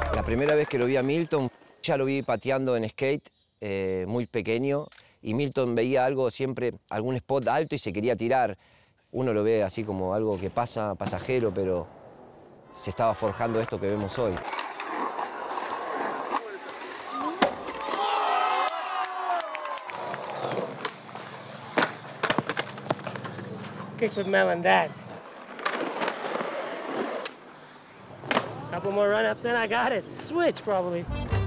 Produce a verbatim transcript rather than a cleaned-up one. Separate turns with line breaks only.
La primera vez que lo vi a Milton, ya lo vi pateando en skate, eh, muy pequeño, y Milton veía algo siempre, algún spot alto y se quería tirar. Uno lo ve así como algo que pasa, pasajero, pero se estaba forjando esto que vemos hoy.
Kick with Mel and that. Couple more run-ups and I got it. Switch, probably.